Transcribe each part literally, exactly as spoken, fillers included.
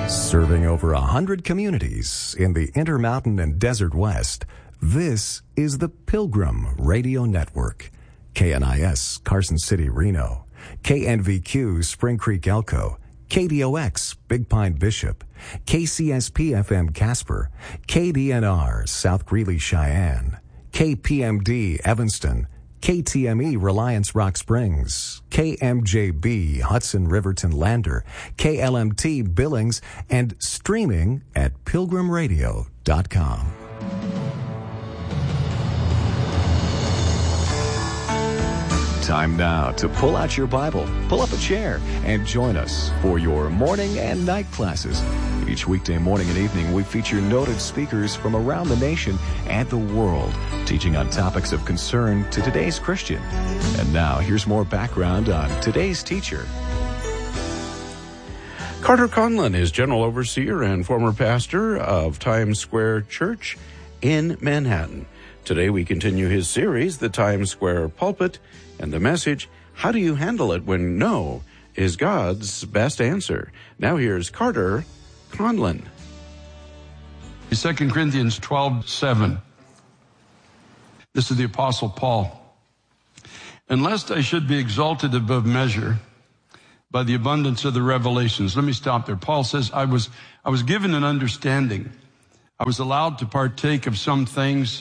Serving over a hundred communities in the Intermountain and Desert West, this is the Pilgrim Radio Network. K N I S, Carson City, Reno. K N V Q, Spring Creek, Elko. K D O X, Big Pine, Bishop. K C S P F M, Casper. K D N R, South Greeley, Cheyenne. K P M D, Evanston. K T M E, Reliance, Rock Springs. K M J B, Hudson, Riverton, Lander. K L M T, Billings, and streaming at pilgrim radio dot com. Time now to pull out your Bible, pull up a chair, and join us for your morning and night classes. Each weekday morning and evening, we feature noted speakers from around the nation and the world, teaching on topics of concern to today's Christian. And now, here's more background on today's teacher. Carter Conlon is General Overseer and former pastor of Times Square Church in Manhattan. Today, we continue his series, The Times Square Pulpit, and the message, how do you handle it when no is God's best answer? Now here's Carter Conlon. Second Corinthians twelve seven. This is the Apostle Paul. And lest I should be exalted above measure by the abundance of the revelations. Let me stop there. Paul says, I was, I was given an understanding. I was allowed to partake of some things,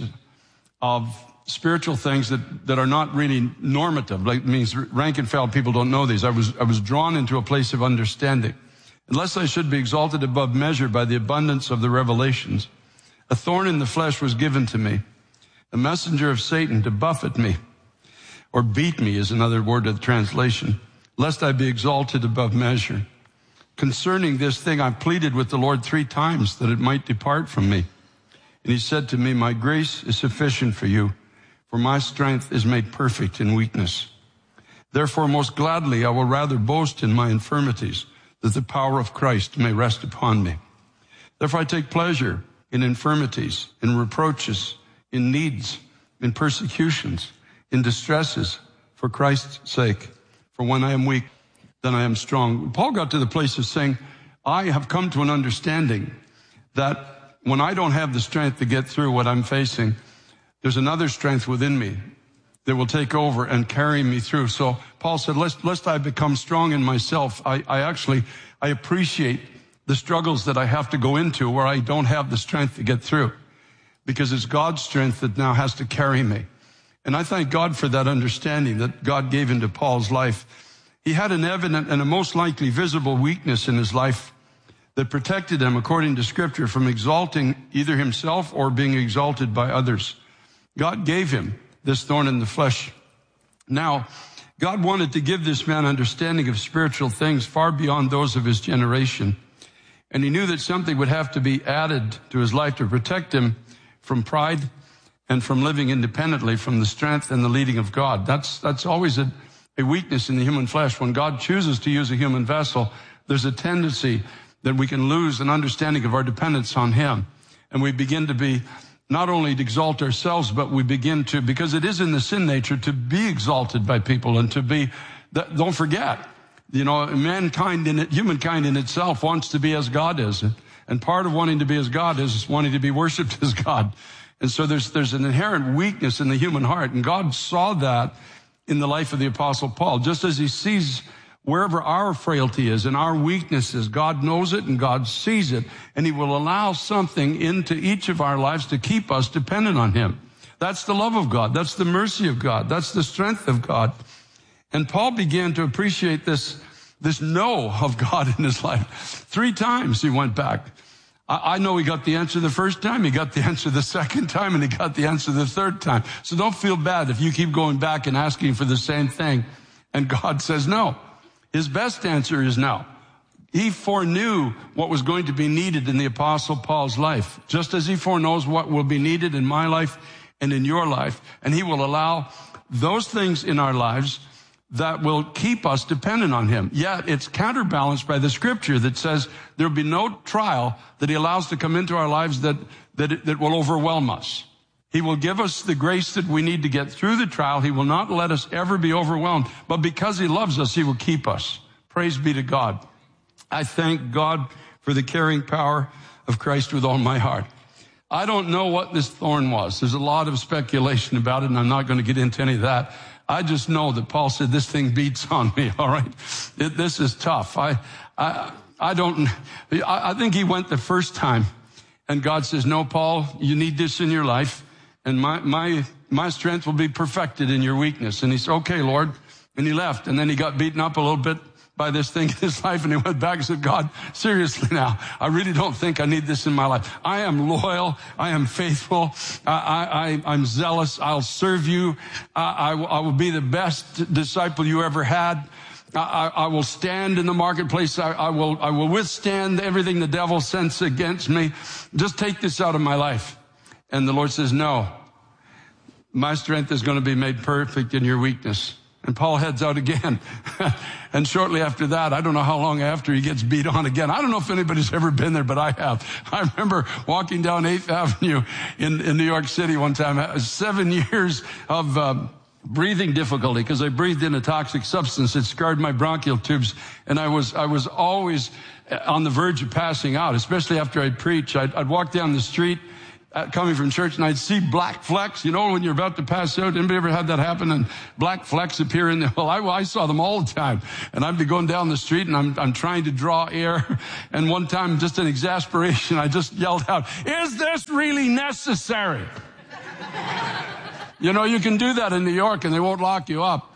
of spiritual things that, that are not really normative. Like, it means rank and file people don't know these. I was, I was drawn into a place of understanding. Unless I should be exalted above measure by the abundance of the revelations, a thorn in the flesh was given to me, a messenger of Satan to buffet me, or beat me is another word of the translation, lest I be exalted above measure. Concerning this thing, I pleaded with the Lord three times that it might depart from me. And he said to me, my grace is sufficient for you, for my strength is made perfect in weakness. Therefore, most gladly, I will rather boast in my infirmities, that the power of Christ may rest upon me. Therefore, I take pleasure in infirmities, in reproaches, in needs, in persecutions, in distresses, for Christ's sake. For when I am weak, then I am strong. Paul got to the place of saying, I have come to an understanding that when I don't have the strength to get through what I'm facing, there's another strength within me that will take over and carry me through. So Paul said, lest, lest I become strong in myself, I, I actually, I appreciate the struggles that I have to go into where I don't have the strength to get through, because it's God's strength that now has to carry me. And I thank God for that understanding that God gave into Paul's life. He had an evident and a most likely visible weakness in his life that protected him, according to Scripture, from exalting either himself or being exalted by others. God gave him this thorn in the flesh. Now, God wanted to give this man understanding of spiritual things far beyond those of his generation. And he knew that something would have to be added to his life to protect him from pride and from living independently from the strength and the leading of God. That's, that's always a, a weakness in the human flesh. When God chooses to use a human vessel, there's a tendency that we can lose an understanding of our dependence on him. And we begin to be not only to exalt ourselves, but we begin to, because it is in the sin nature, to be exalted by people and to be, don't forget, you know, mankind in it, humankind in itself wants to be as God is. And part of wanting to be as God is wanting to be worshiped as God. And so there's, there's an inherent weakness in the human heart. And God saw that in the life of the Apostle Paul, just as he sees wherever our frailty is and our weakness is. God knows it and God sees it, and he will allow something into each of our lives to keep us dependent on him. That's the love of God. That's the mercy of God. That's the strength of God. And Paul began to appreciate this, this no of God in his life. Three times he went back. I, I know he got the answer the first time, he got the answer the second time, and he got the answer the third time. So don't feel bad if you keep going back and asking for the same thing, and God says no. His best answer is no. He foreknew what was going to be needed in the Apostle Paul's life, just as he foreknows what will be needed in my life and in your life. And he will allow those things in our lives that will keep us dependent on him. Yet it's counterbalanced by the Scripture that says there will be no trial that he allows to come into our lives that, that, that will overwhelm us. He will give us the grace that we need to get through the trial. He will not let us ever be overwhelmed. But because he loves us, he will keep us. Praise be to God. I thank God for the carrying power of Christ with all my heart. I don't know what this thorn was. There's a lot of speculation about it, and I'm not going to get into any of that. I just know that Paul said, this thing beats on me, all right? It, this is tough. I, I, I don't, I, I think he went the first time, and God says, no, Paul, you need this in your life, and my, my, my strength will be perfected in your weakness. And he said, okay, Lord. And he left, and then he got beaten up a little bit by this thing in his life, and he went back and said, God, seriously now, I really don't think I need this in my life. I am loyal. I am faithful. I, I, I'm zealous. I'll serve you. I, I, I will be the best disciple you ever had. I, I will stand in the marketplace. I, I will, I will withstand everything the devil sends against me. Just take this out of my life. And the Lord says, no, my strength is going to be made perfect in your weakness. And Paul heads out again. And shortly after that, I don't know how long after, he gets beat on again. I don't know if anybody's ever been there, but I have. I remember walking down eighth Avenue in, in New York City one time, seven years of uh, breathing difficulty because I breathed in a toxic substance. It scarred my bronchial tubes. And I was, I was always on the verge of passing out, especially after I'd preach. I'd, I'd walk down the street Uh, coming from church, and I'd see black flecks. You know, when you're about to pass out, anybody ever had that happen? And black flecks appear in the, well, I, I saw them all the time. And I'd be going down the street, and I'm, I'm trying to draw air. And one time, just in exasperation, I just yelled out, is this really necessary? You know, you can do that in New York, and they won't lock you up.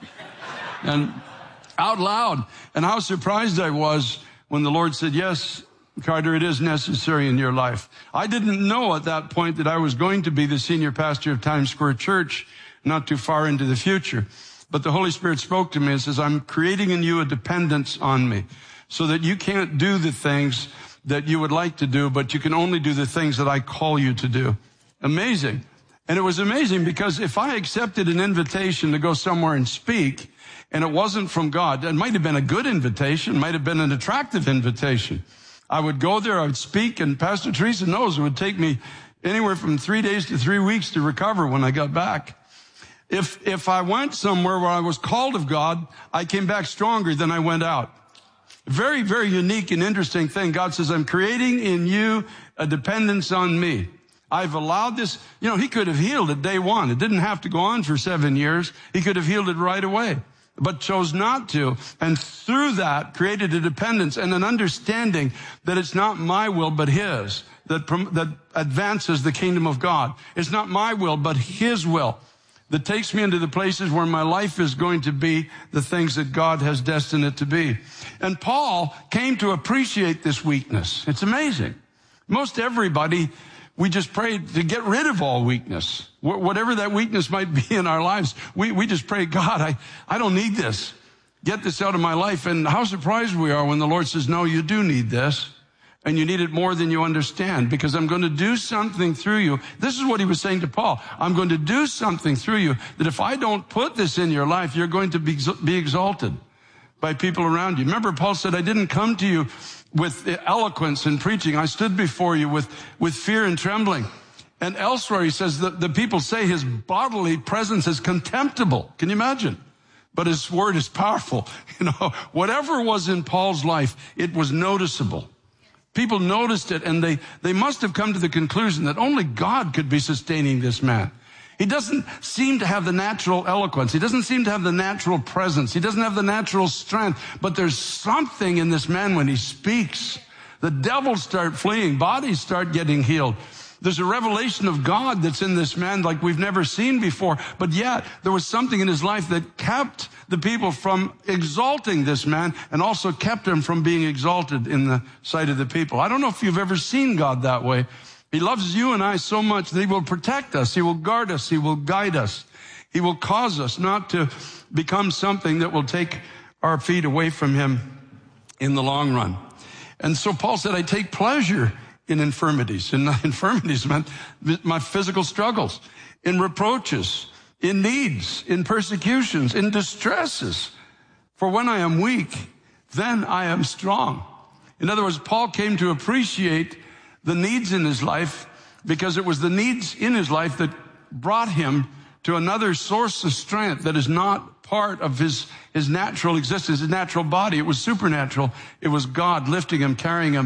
And out loud. And how surprised I was when the Lord said, yes, Carter, it is necessary in your life. I didn't know at that point that I was going to be the senior pastor of Times Square Church not too far into the future. But the Holy Spirit spoke to me and says, I'm creating in you a dependence on me so that you can't do the things that you would like to do, but you can only do the things that I call you to do. Amazing. And it was amazing because if I accepted an invitation to go somewhere and speak and it wasn't from God, it might have been a good invitation, might have been an attractive invitation. I would go there, I would speak, and Pastor Teresa knows it would take me anywhere from three days to three weeks to recover when I got back. If, if I went somewhere where I was called of God, I came back stronger than I went out. Very, very unique and interesting thing. God says, I'm creating in you a dependence on me. I've allowed this, you know, he could have healed it day one. It didn't have to go on for seven years. He could have healed it right away, but chose not to. And through that created a dependence and an understanding that it's not my will, but his, that, that advances the kingdom of God. It's not my will, but his will that takes me into the places where my life is going to be the things that God has destined it to be. And Paul came to appreciate this weakness. It's amazing. Most everybody, we just pray to get rid of all weakness. Whatever that weakness might be in our lives, we, we just pray, God, I, I don't need this. Get this out of my life. And how surprised we are when the Lord says, no, you do need this. And you need it more than you understand, because I'm going to do something through you. This is what he was saying to Paul. I'm going to do something through you that if I don't put this in your life, you're going to be, be exalted by people around you. Remember, Paul said, I didn't come to you with eloquence and preaching. I stood before you with, with fear and trembling. And elsewhere he says that the people say his bodily presence is contemptible. Can you imagine? But his word is powerful. You know, whatever was in Paul's life, it was noticeable. People noticed it, and they, they must have come to the conclusion that only God could be sustaining this man. He doesn't seem to have the natural eloquence. He doesn't seem to have the natural presence. He doesn't have the natural strength. But there's something in this man when he speaks. The devils start fleeing. Bodies start getting healed. There's a revelation of God that's in this man like we've never seen before. But yet, there was something in his life that kept the people from exalting this man and also kept him from being exalted in the sight of the people. I don't know if you've ever seen God that way. He loves you and I so much that he will protect us. He will guard us. He will guide us. He will cause us not to become something that will take our feet away from him in the long run. And so Paul said, I take pleasure in infirmities. And infirmities meant my physical struggles, in reproaches, in needs, in persecutions, in distresses. For when I am weak, then I am strong. In other words, Paul came to appreciate the needs in his life because it was the needs in his life that brought him to another source of strength that is not part of his, his natural existence, his natural body. It was supernatural. It was God lifting him, carrying him,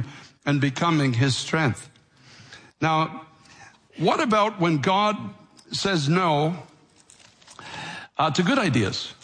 and becoming his strength. Now, what about when God says no uh, to good ideas?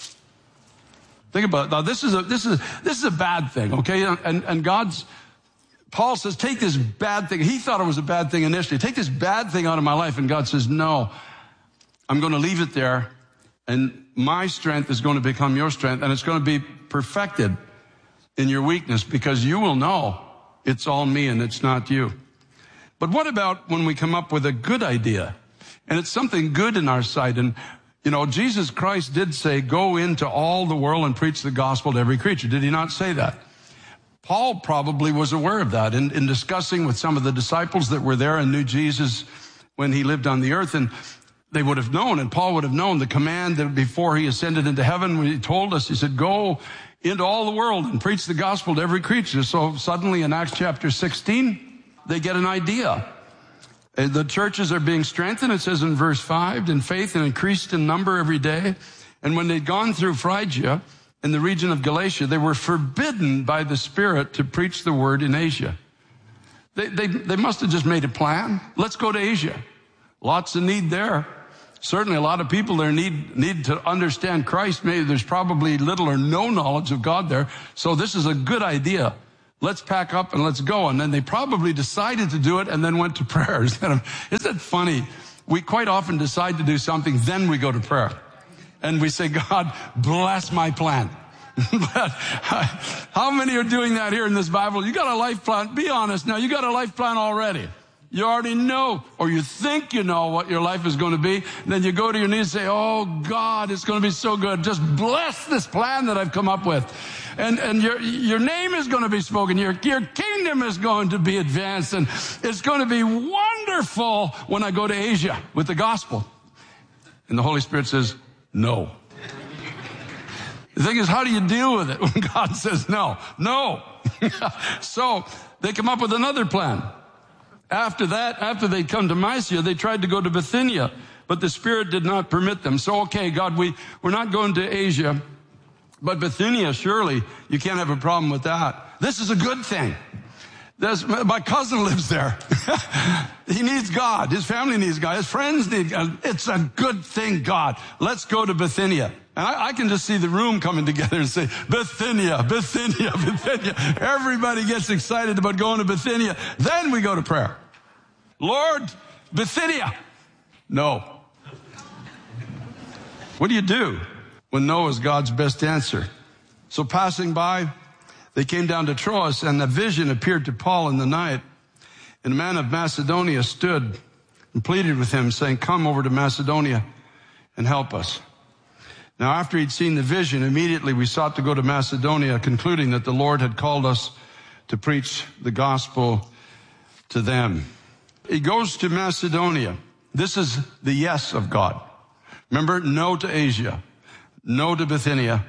Think about it. Now, this is a, this is, this is a bad thing, okay? And, and God's, Paul says, take this bad thing. He thought it was a bad thing initially. Take this bad thing out of my life. And God says, no, I'm going to leave it there. And my strength is going to become your strength. And it's going to be perfected in your weakness, because you will know it's all me and it's not you. But what about when we come up with a good idea and it's something good in our sight? And, you know, Jesus Christ did say, go into all the world and preach the gospel to every creature. Did he not say that? Paul probably was aware of that in, in discussing with some of the disciples that were there and knew Jesus when he lived on the earth. And they would have known, and Paul would have known the command that before he ascended into heaven, when he told us, he said, go into all the world and preach the gospel to every creature. So suddenly in Acts chapter sixteen, they get an idea. The churches are being strengthened, it says in verse five, in faith and increased in number every day. And when they'd gone through Phrygia in the region of Galatia, they were forbidden by the Spirit to preach the word in Asia. They, they, they must have just made a plan. Let's go to Asia. Lots of need there. Certainly a lot of people there need, need to understand Christ. Maybe there's probably little or no knowledge of God there. So this is a good idea. Let's pack up and let's go. And then they probably decided to do it and then went to prayer. Isn't it funny? We quite often decide to do something, then we go to prayer. And we say, God, bless my plan. But how many are doing that here in this Bible? You got a life plan. Be honest now. You got a life plan already. You already know, or you think you know what your life is going to be. And then you go to your knees and say, oh, God, it's going to be so good. Just bless this plan that I've come up with. And, and your, your name is going to be spoken. Your, your kingdom is going to be advanced. And it's going to be wonderful when I go to Asia with the gospel. And the Holy Spirit says, no. The thing is, how do you deal with it when God says no? No. So they come up with another plan. After that, after they'd come to Mysia, they tried to go to Bithynia, but the Spirit did not permit them. So, okay, God, we, we're not going to Asia, but Bithynia, surely you can't have a problem with that. This is a good thing. There's, my cousin lives there. He needs God. His family needs God. His friends need God. It's a good thing, God. Let's go to Bithynia. And I, I can just see the room coming together and say, Bithynia, Bithynia, Bithynia. Everybody gets excited about going to Bithynia. Then we go to prayer. Lord, Bithynia. No. What do you do when no is God's best answer? So passing by, they came down to Troas, and a vision appeared to Paul in the night. And a man of Macedonia stood and pleaded with him, saying, come over to Macedonia and help us. Now, after he'd seen the vision, immediately we sought to go to Macedonia, concluding that the Lord had called us to preach the gospel to them. He goes to Macedonia. This is the yes of God. Remember, no to Asia, no to Bithynia,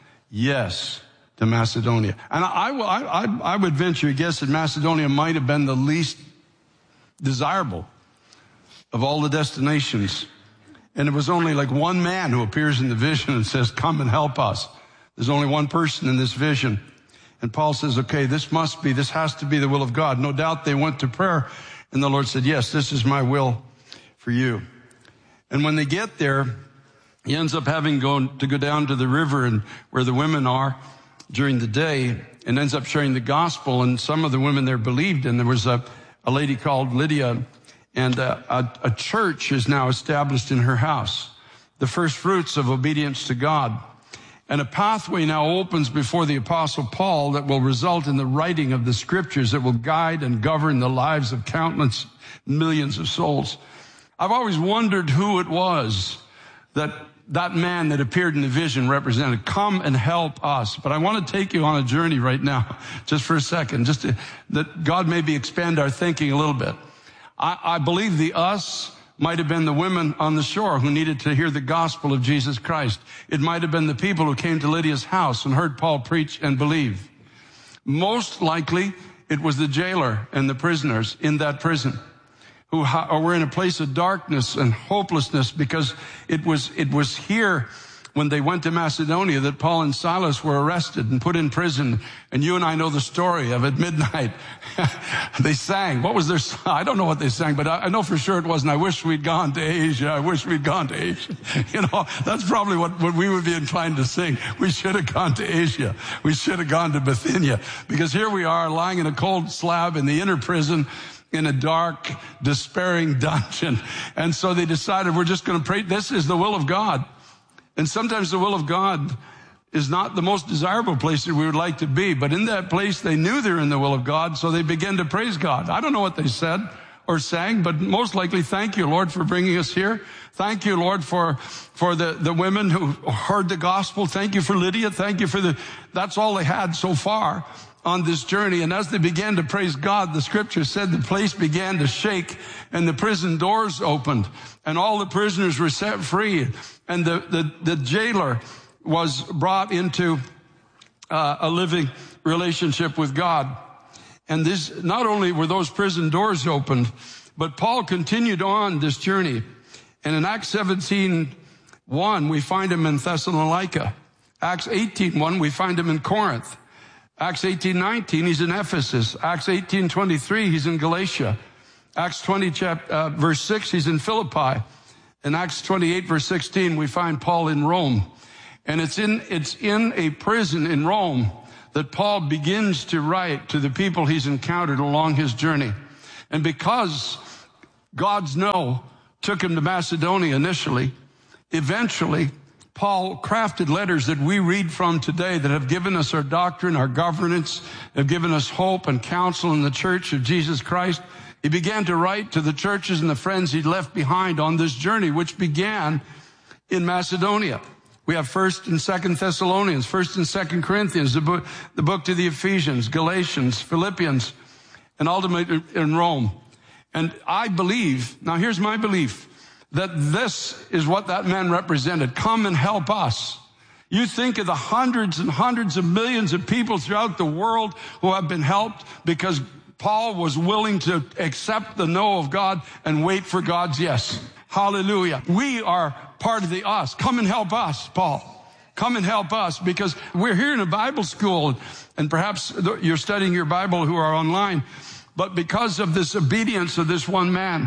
yes to Macedonia. And I, I, I, I would venture a guess that Macedonia might have been the least desirable of all the destinations. And it was only like one man who appears in the vision and says, come and help us. There's only one person in this vision. And Paul says, okay, this must be, this has to be the will of God. No doubt they went to prayer, and the Lord said, yes, this is my will for you. And when they get there, he ends up having gone to go down to the river and where the women are during the day, and ends up sharing the gospel. And some of the women there believed. And there was a, a lady called Lydia, and a, a, a church is now established in her house. The first fruits of obedience to God. And a pathway now opens before the Apostle Paul that will result in the writing of the scriptures that will guide and govern the lives of countless millions of souls. I've always wondered who it was that that man that appeared in the vision represented. Come and help us. But I want to take you on a journey right now, just for a second, just to, that God maybe expand our thinking a little bit. I, I believe the us might have been the women on the shore who needed to hear the gospel of Jesus Christ. It might have been the people who came to Lydia's house and heard Paul preach and believe. Most likely, it was the jailer and the prisoners in that prison who were in a place of darkness and hopelessness, because it was, it was here when they went to Macedonia that Paul and Silas were arrested and put in prison. And you and I know the story of at midnight, they sang. What was their song? I don't know what they sang, but I know for sure it wasn't, I wish we'd gone to Asia. I wish we'd gone to Asia. You know, that's probably what, what we would be inclined to sing. We should have gone to Asia. We should have gone to Bithynia. Because here we are lying in a cold slab in the inner prison, in a dark, despairing dungeon. And so they decided, we're just going to pray. This is the will of God. And sometimes the will of God is not the most desirable place that we would like to be. But in that place, they knew they're in the will of God, so they began to praise God. I don't know what they said or sang, but most likely, thank you, Lord, for bringing us here. Thank you, Lord, for, for the, the women who heard the gospel. Thank you for Lydia. Thank you for the, that's all they had so far on this journey. And as they began to praise God, the scripture said the place began to shake and the prison doors opened and all the prisoners were set free. And the, the, the jailer was brought into uh, a living relationship with God. And this, not only were those prison doors opened, but Paul continued on this journey. And in Acts seventeen one, we find him in Thessalonica. Acts eighteen one, we find him in Corinth. Acts eighteen nineteen, he's in Ephesus. Acts eighteen twenty-three, he's in Galatia. Acts twenty, chapter, uh, verse six, he's in Philippi. In Acts twenty-eight, verse sixteen, we find Paul in Rome. And it's in, it's in a prison in Rome that Paul begins to write to the people he's encountered along his journey. And because God's no took him to Macedonia initially, eventually, Paul crafted letters that we read from today that have given us our doctrine, our governance, have given us hope and counsel in the church of Jesus Christ. He began to write to the churches and the friends he'd left behind on this journey, which began in Macedonia. We have First and Second Thessalonians, First and Second Corinthians, the book, the book to the Ephesians, Galatians, Philippians, and ultimately in Rome. And I believe, now here's my belief, that this is what that man represented. Come and help us. You think of the hundreds and hundreds of millions of people throughout the world who have been helped because Paul was willing to accept the no of God and wait for God's yes. Hallelujah. We are part of the us. Come and help us, Paul. Come and help us, because we're here in a Bible school, and perhaps you're studying your Bible who are online, but because of this obedience of this one man,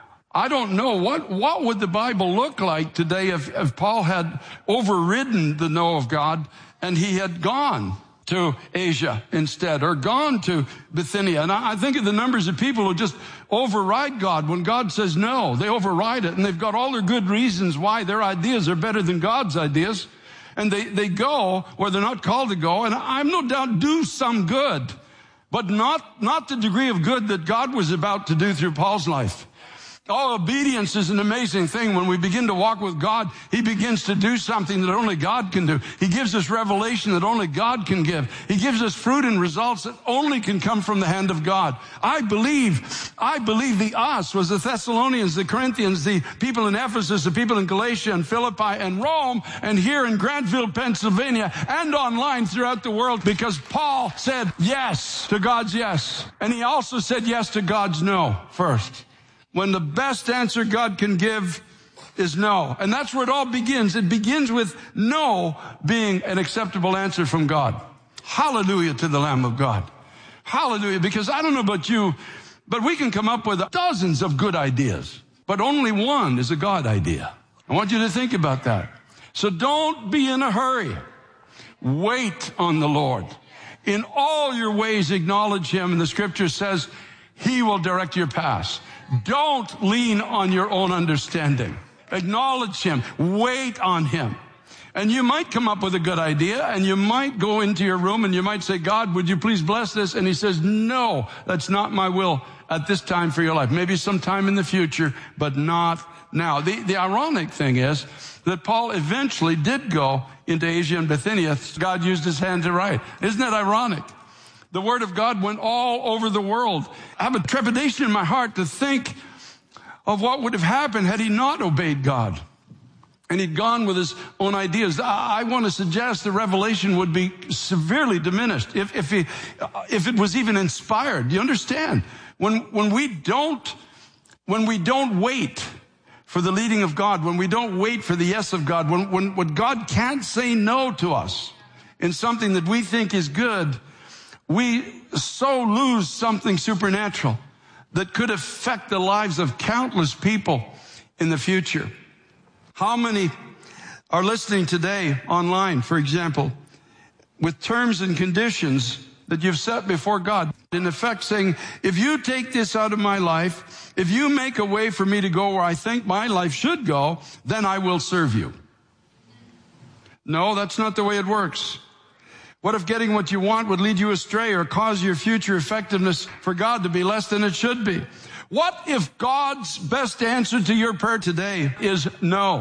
I don't know what, what would the Bible look like today if, if Paul had overridden the no of God and he had gone to Asia instead, or gone to Bithynia. And I, I think of the numbers of people who just override God. When God says no, they override it, and they've got all their good reasons why their ideas are better than God's ideas. And they, they go where they're not called to go, and I'm no doubt do some good, but not, not the degree of good that God was about to do through Paul's life. Oh, obedience is an amazing thing. When we begin to walk with God, He begins to do something that only God can do. He gives us revelation that only God can give. He gives us fruit and results that only can come from the hand of God. I believe, I believe the us was the Thessalonians, the Corinthians, the people in Ephesus, the people in Galatia and Philippi and Rome, and here in Granville, Pennsylvania, and online throughout the world, because Paul said yes to God's yes. And he also said yes to God's no first. When the best answer God can give is no. And that's where it all begins. It begins with no being an acceptable answer from God. Hallelujah to the Lamb of God. Hallelujah. Because I don't know about you, but we can come up with dozens of good ideas, but only one is a God idea. I want you to think about that. So don't be in a hurry. Wait on the Lord. In all your ways, acknowledge Him. And the scripture says He will direct your paths. Don't lean on your own understanding. Acknowledge Him. Wait on Him. And you might come up with a good idea, and you might go into your room and you might say, God, would you please bless this? And He says, no, that's not my will at this time for your life. Maybe sometime in the future, but not now. The, the ironic thing is that Paul eventually did go into Asia and Bithynia. God used His hand to write. Isn't that ironic? The word of God went all over the world. I have a trepidation in my heart to think of what would have happened had he not obeyed God and he'd gone with his own ideas. I want to suggest the revelation would be severely diminished if, if, he, if it was even inspired. Do you understand? When, when we don't, when we don't wait for the leading of God, when we don't wait for the yes of God, when, when, when God can't say no to us in something that we think is good, we so lose something supernatural that could affect the lives of countless people in the future. How many are listening today online, for example, with terms and conditions that you've set before God, in effect saying, if you take this out of my life, if you make a way for me to go where I think my life should go, then I will serve you. No, that's not the way it works. What if getting what you want would lead you astray or cause your future effectiveness for God to be less than it should be? What if God's best answer to your prayer today is no?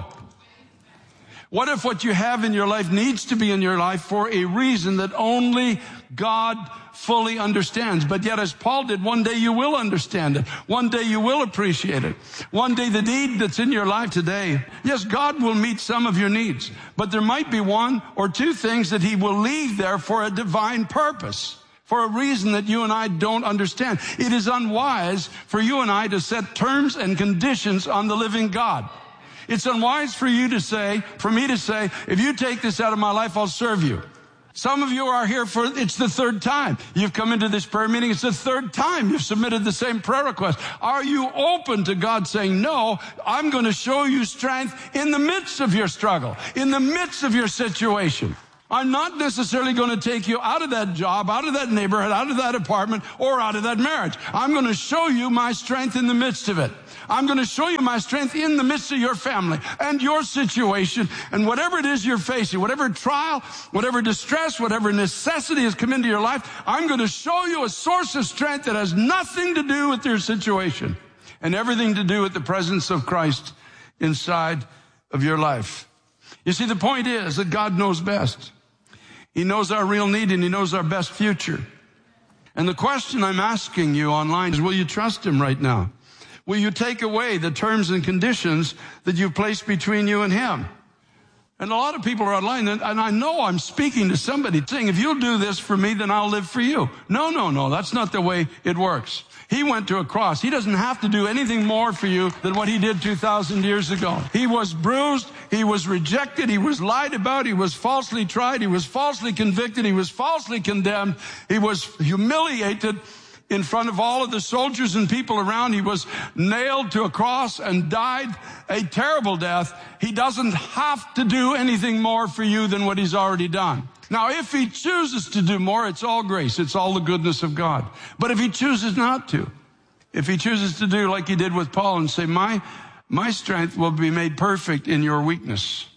What if what you have in your life needs to be in your life for a reason that only God fully understands? But yet, as Paul did, one day you will understand it. One day you will appreciate it. One day the need that's in your life today, yes, God will meet some of your needs, but there might be one or two things that he will leave there for a divine purpose, for a reason that you and I don't understand. It is unwise for you and I to set terms and conditions on the living God. It's unwise for you to say, for me to say, if you take this out of my life, I'll serve you. Some of you are here for, it's the third time. You've come into this prayer meeting. It's the third time you've submitted the same prayer request. Are you open to God saying, no, I'm going to show you strength in the midst of your struggle, in the midst of your situation. I'm not necessarily going to take you out of that job, out of that neighborhood, out of that apartment, or out of that marriage. I'm going to show you my strength in the midst of it. I'm going to show you my strength in the midst of your family and your situation and whatever it is you're facing, whatever trial, whatever distress, whatever necessity has come into your life, I'm going to show you a source of strength that has nothing to do with your situation and everything to do with the presence of Christ inside of your life. You see, the point is that God knows best. He knows our real need and he knows our best future. And the question I'm asking you online is, will you trust him right now? Will you take away the terms and conditions that you've placed between you and him? And a lot of people are online, and I know I'm speaking to somebody saying, if you'll do this for me, then I'll live for you. No, no, no, that's not the way it works. He went to a cross. He doesn't have to do anything more for you than what he did two thousand years ago. He was bruised. He was rejected. He was lied about. He was falsely tried. He was falsely convicted. He was falsely condemned. He was humiliated in front of all of the soldiers and people around. He was nailed to a cross and died a terrible death. He doesn't have to do anything more for you than what he's already done. Now, if he chooses to do more, it's all grace. It's all the goodness of God. But if he chooses not to, if he chooses to do like he did with Paul and say, my, my strength will be made perfect in your weakness,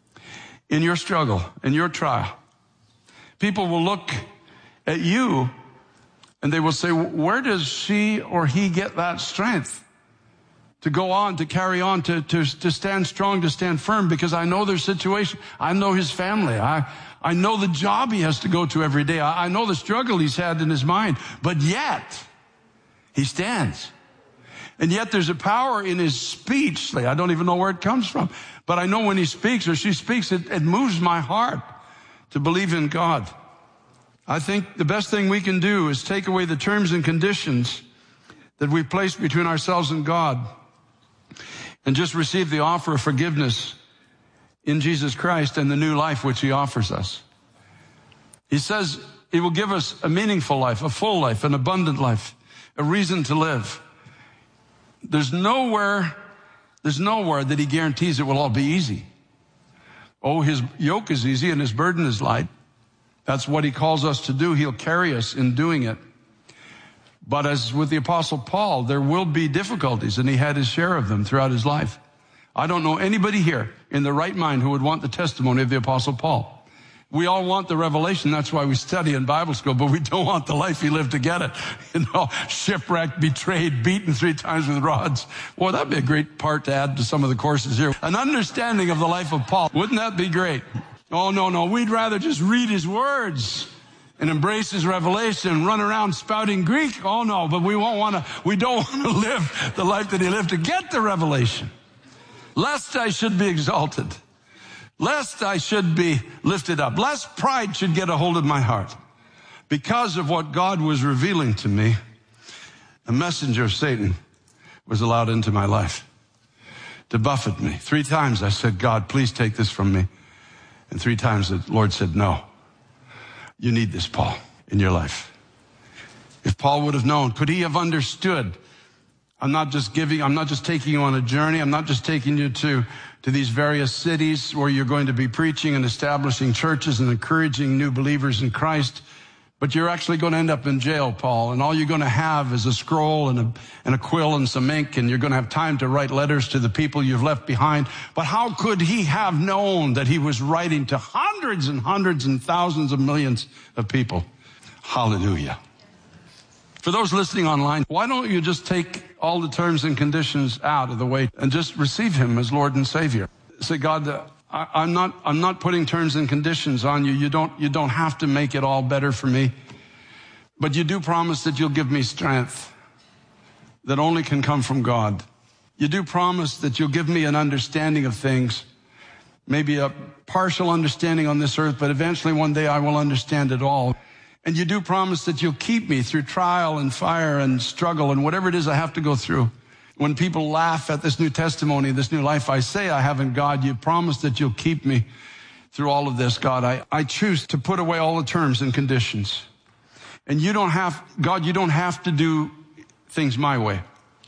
in your struggle, in your trial. People will look at you and they will say, where does she or he get that strength to go on, to carry on, to, to, to stand strong, to stand firm? Because I know their situation. I know his family. I, I know the job he has to go to every day. I, I know the struggle he's had in his mind. But yet, he stands. And yet there's a power in his speech. I don't even know where it comes from. But I know when he speaks or she speaks, it, it moves my heart to believe in God. I think the best thing we can do is take away the terms and conditions that we place between ourselves and God and just receive the offer of forgiveness in Jesus Christ and the new life which he offers us. He says he will give us a meaningful life, a full life, an abundant life, a reason to live. There's nowhere, there's nowhere that he guarantees it will all be easy. Oh, his yoke is easy and his burden is light. That's what he calls us to do. He'll carry us in doing it. But as with the Apostle Paul, there will be difficulties, and he had his share of them throughout his life. I don't know anybody here in the right mind who would want the testimony of the Apostle Paul. We all want the revelation. That's why we study in Bible school, but we don't want the life he lived to get it. You know, shipwrecked, betrayed, beaten three times with rods. Well, that'd be a great part to add to some of the courses here. An understanding of the life of Paul. Wouldn't that be great? Oh, no, no. We'd rather just read his words and embrace his revelation and run around spouting Greek. Oh, no, but we won't want to, we don't want to live the life that he lived to get the revelation. Lest I should be exalted. Lest I should be lifted up. Lest pride should get a hold of my heart. Because of what God was revealing to me, a messenger of Satan was allowed into my life. to buffet me. Three times I said, God, please take this from me. And three times the Lord said, no, you need this, Paul, in your life. If Paul would have known, could he have understood? I'm not just giving, I'm not just taking you on a journey. I'm not just taking you to, to these various cities where you're going to be preaching and establishing churches and encouraging new believers in Christ. But you're actually going to end up in jail, Paul, and all you're going to have is a scroll and a, and a quill and some ink, and you're going to have time to write letters to the people you've left behind. But how could he have known that he was writing to hundreds and hundreds and thousands of millions of people? Hallelujah. For those listening online, why don't you just take all the terms and conditions out of the way and just receive him as Lord and Savior? Say, God, uh, I, I'm not, I'm not putting terms and conditions on you. You don't, you don't have to make it all better for me. But you do promise that you'll give me strength that only can come from God. You do promise that you'll give me an understanding of things, maybe a partial understanding on this earth, but eventually one day I will understand it all. And you do promise that you'll keep me through trial and fire and struggle and whatever it is I have to go through. When people laugh at this new testimony, this new life I say I have in God, you promise that you'll keep me through all of this, God. I, I choose to put away all the terms and conditions. And you don't have, God, you don't have to do things my way.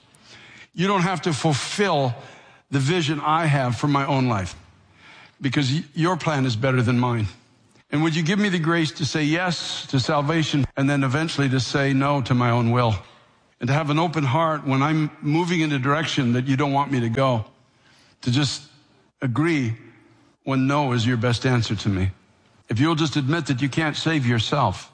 You don't have to fulfill the vision I have for my own life, because your plan is better than mine. And would you give me the grace to say yes to salvation and then eventually to say no to my own will? And to have an open heart when I'm moving in a direction that you don't want me to go. To just agree when no is your best answer to me. If you'll just admit that you can't save yourself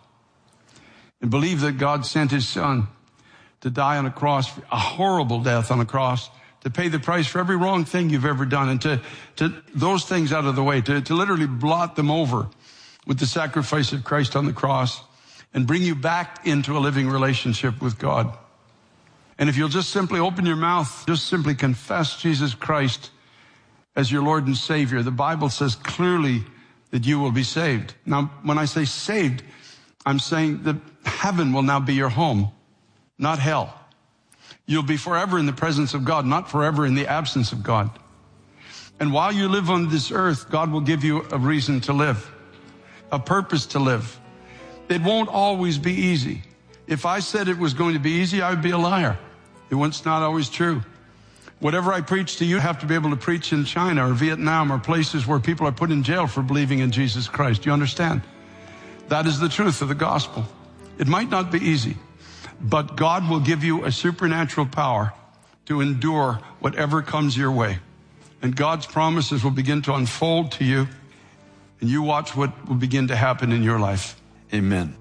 and believe that God sent his son to die on a cross, a horrible death on a cross, to pay the price for every wrong thing you've ever done, and to, to those things out of the way, to, to literally blot them over with the sacrifice of Christ on the cross and bring you back into a living relationship with God. And if you'll just simply open your mouth, just simply confess Jesus Christ as your Lord and Savior, the Bible says clearly that you will be saved. Now, when I say saved, I'm saying that heaven will now be your home, not hell. You'll be forever in the presence of God, not forever in the absence of God. And while you live on this earth, God will give you a reason to live, a purpose to live. It won't always be easy. If I said it was going to be easy, I would be a liar. It's not always true. Whatever I preach to you, I have to be able to preach in China or Vietnam or places where people are put in jail for believing in Jesus Christ. Do you understand? That is the truth of the gospel. It might not be easy, but God will give you a supernatural power to endure whatever comes your way. And God's promises will begin to unfold to you, and you watch what will begin to happen in your life. Amen.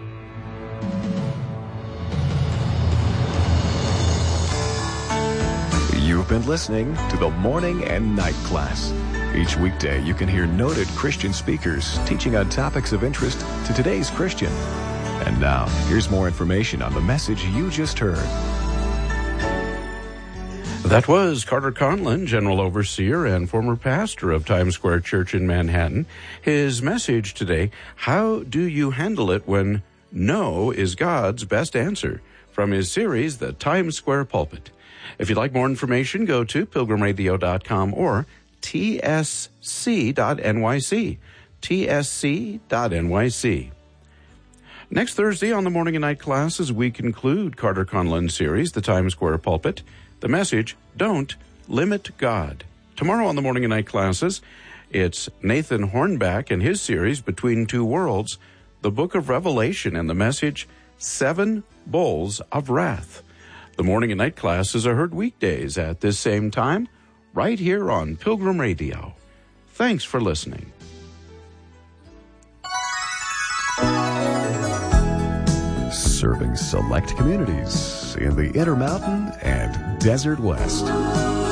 You've been listening to the Morning and Night Class. Each weekday, you can hear noted Christian speakers teaching on topics of interest to today's Christian. And now, here's more information on the message you just heard. That was Carter Conlon, General Overseer and former pastor of Times Square Church in Manhattan. His message today, how do you handle it when no is God's best answer? From his series, The Times Square Pulpit. If you'd like more information, go to pilgrim radio dot com or T S C dot N Y C. T S C dot N Y C. Next Thursday on the Morning and Night Classes, we conclude Carter Conlon's series, The Times Square Pulpit. The message, don't limit God. Tomorrow on the Morning and Night Classes, it's Nathan Hornback and his series, Between Two Worlds, the Book of Revelation, and the message, Seven Bowls of Wrath. The Morning and Night Classes are heard weekdays at this same time, right here on Pilgrim Radio. Thanks for listening. Serving select communities in the Intermountain and Desert West.